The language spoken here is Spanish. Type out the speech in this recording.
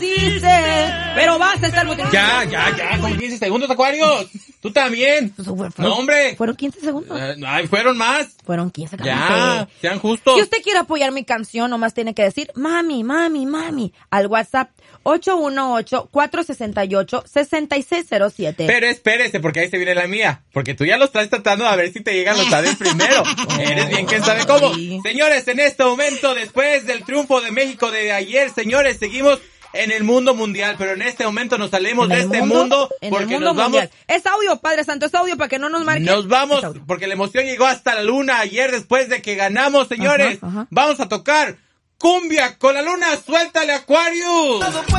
Dice, pero vas a estar muy... Ya, con 15 segundos, Acuarios. Tú también. No, hombre. ¿Fueron 15 segundos? Ay, fueron más. Fueron 15 segundos. Ya, sean justos. Si usted quiere apoyar mi canción, nomás tiene que decir, mami, al WhatsApp 818-468-6607. Pero espérese, porque ahí se viene la mía. Porque tú ya lo estás tratando a ver si te llegan los tades primero. Eres bien quién sabe cómo. Señores, en este momento, después del triunfo de México de ayer, señores, seguimos en el mundo mundial, pero en este momento nos salimos de este mundo porque nos vamos. Mundial. Es audio, Padre Santo, es audio para que no nos marquen. Nos vamos porque la emoción llegó hasta la luna ayer después de que ganamos, señores. Vamos a tocar cumbia con la luna, suéltale, Aquarius.